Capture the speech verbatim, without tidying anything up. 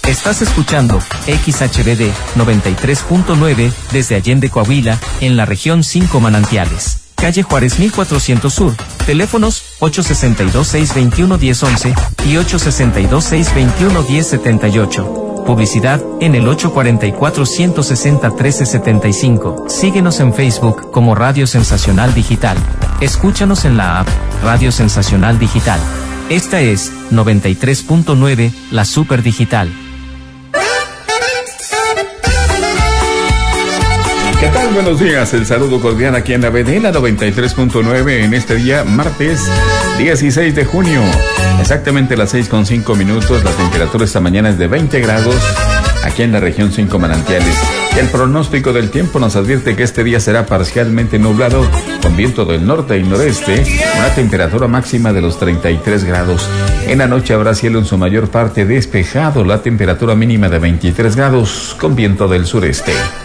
Estás escuchando X H B D noventa y tres punto nueve desde Allende, Coahuila, en la región cinco Manantiales. Calle Juárez mil cuatrocientos Sur. Teléfonos ocho seis dos, seis dos uno, uno cero once y ocho seis dos, seis dos uno, uno cero siete ocho. Publicidad en el ocho cuatro cuatro, uno seis cero, uno tres siete cinco. Síguenos en Facebook como Radio Sensacional Digital. Escúchanos en la app Radio Sensacional Digital. Esta es noventa y tres punto nueve, la Super Digital. ¿Qué tal? Buenos días, el saludo cordial aquí en la B D, la noventa y tres punto nueve, en este día, martes dieciséis de junio, exactamente las seis con cinco minutos, la temperatura esta mañana es de veinte grados, aquí en la región cinco Manantiales. El pronóstico del tiempo nos advierte que este día será parcialmente nublado, con viento del norte y noreste, una temperatura máxima de los treinta y tres grados. En la noche habrá cielo en su mayor parte despejado, la temperatura mínima de veintitrés grados, con viento del sureste.